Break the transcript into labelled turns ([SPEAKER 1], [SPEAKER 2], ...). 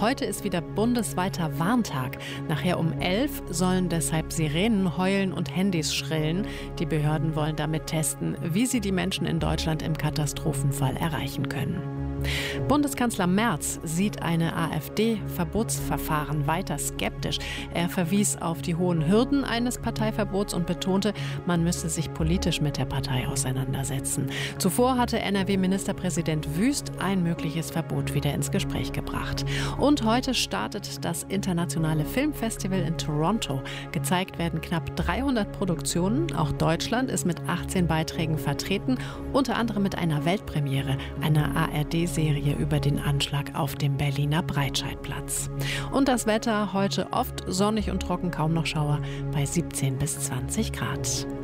[SPEAKER 1] Heute ist wieder bundesweiter Warntag. Nachher um 11 sollen deshalb Sirenen heulen und Handys schrillen. Die Behörden wollen damit testen, wie sie die Menschen in Deutschland im Katastrophenfall erreichen können. Bundeskanzler Merz sieht eine AfD-Verbotsverfahren weiter skeptisch. Er verwies auf die hohen Hürden eines Parteiverbots und betonte, man müsse sich politisch mit der Partei auseinandersetzen. Zuvor hatte NRW-Ministerpräsident Wüst ein mögliches Verbot wieder ins Gespräch gebracht. Und heute startet das internationale Filmfestival in Toronto. Gezeigt werden knapp 300 Produktionen. Auch Deutschland ist mit 18 Beiträgen vertreten, unter anderem mit einer Weltpremiere, einer ARD-Serie über den Anschlag auf dem Berliner Breitscheidplatz. Und das Wetter heute oft sonnig und trocken, kaum noch Schauer bei 17 bis 20 Grad.